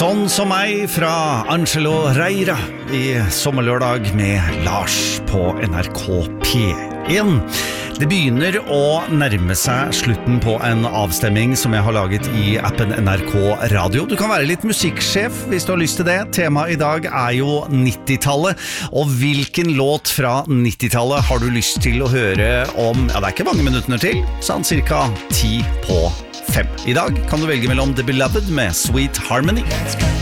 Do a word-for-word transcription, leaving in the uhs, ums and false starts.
Sånn som meg fra Angelo Reira I sommerlørdag med Lars på N R K P en. Det begynner å nærme seg slutten på en avstemming som jeg har laget I appen N R K Radio. Du kan være litt musikksjef hvis du har lyst til det. Temaet I dag er jo nittitallet, og hvilken låt fra nittitallet har du lyst til å høre om, ja det er ikke mange minutter til, sånn cirka ti på fem. I dag kan du velge mellom The Beloved med Sweet Harmony.